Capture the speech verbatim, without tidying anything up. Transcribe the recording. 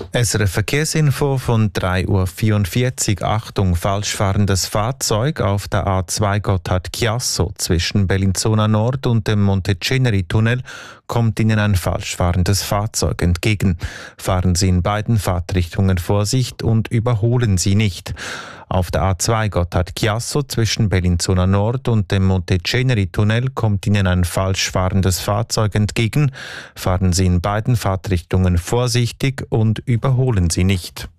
S R F Verkehrsinfo von drei Uhr vierundvierzig. Achtung, falschfahrendes Fahrzeug auf der A zwei Gotthard-Chiasso zwischen Bellinzona Nord und dem Monteceneri-Tunnel kommt Ihnen ein falschfahrendes Fahrzeug entgegen. Fahren Sie in beiden Fahrtrichtungen Vorsicht und überholen Sie nicht. Auf der A zwei Gotthard-Chiasso zwischen Bellinzona Nord und dem Monteceneri-Tunnel kommt Ihnen ein falsch fahrendes Fahrzeug entgegen. Fahren Sie in beiden Fahrtrichtungen vorsichtig und überholen Sie nicht.